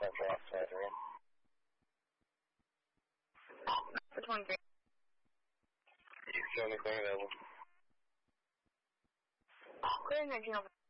Central outside room. Which one? You show anything available? Clear 19 over.